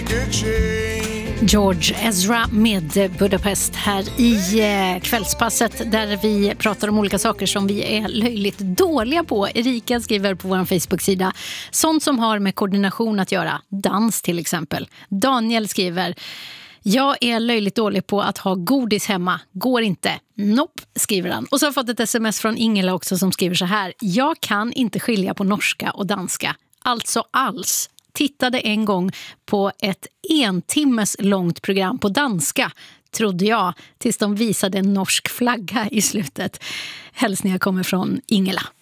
George Ezra med Budapest här i kvällspasset där vi pratar om olika saker som vi är löjligt dåliga på. Erika skriver på vår Facebook-sida sånt som har med koordination att göra, dans till exempel. Daniel skriver: jag är löjligt dålig på att ha godis hemma. Går inte. Nope, skriver han. Och så har jag fått ett sms från Ingela också som skriver så här: jag kan inte skilja på norska och danska. Alltså alls. Tittade en gång på ett 1 timmes långt program på danska, trodde jag, tills de visade en norsk flagga i slutet. Hälsningar kommer från Ingela.